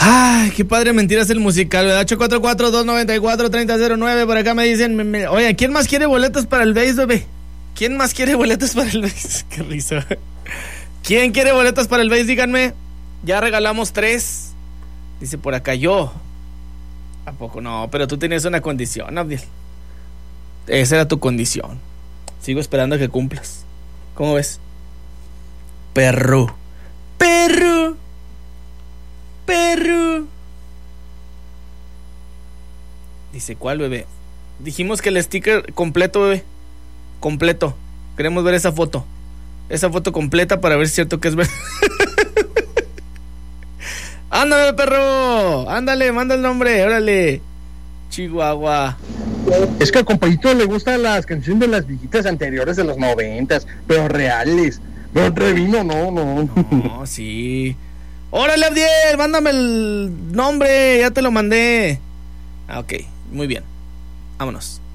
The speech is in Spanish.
Ay, qué padre mentiras el musical, ¿verdad? 844-294-3009. Por acá me dicen, oye, ¿quién más quiere boletos para el BASE, bebé? ¿Quién más quiere boletos para el BASE? Qué risa. ¿Quién quiere boletos para el BASE? Díganme. Ya regalamos 3. Dice por acá yo. ¿A poco no? Pero tú tenías una condición, Abdiel. Esa era tu condición. Sigo esperando a que cumplas. ¿Cómo ves? Perro. Perro. Perro. Dice, ¿cuál, bebé? Dijimos que el sticker completo, bebé. Completo. Queremos ver esa foto. Esa foto completa para ver si es cierto que es verdad. Ándale, perro. Ándale, manda el nombre. Órale. Chihuahua. Es que al compañito le gustan las canciones de las viejitas anteriores de los 90s, pero reales. Pero Revino, no. No, sí. ¡Órale, Abdiel! Mándame el nombre, ya te lo mandé. Ah, ok, muy bien. Vámonos.